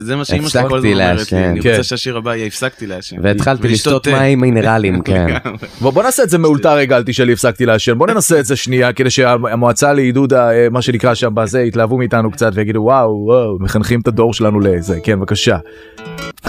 זה מה שאמא שלי כל הזמן אומרת לי, אני רוצה שהשיר הבא יהיה הפסקתי לעשן. והתחלתי לשתות מים מינרלים, כן. בוא נעשה את זה מאולתר רגע, אל תשאלי הפסקתי לעשן, בוא ננסה את זה שנייה, כדי שהמועצה לעידוד, מה שנקרא שם בזה, יתלהבו מאיתנו קצת ויגידו וואו, מחנכים את הדור שלנו לזה, כן, בבקשה.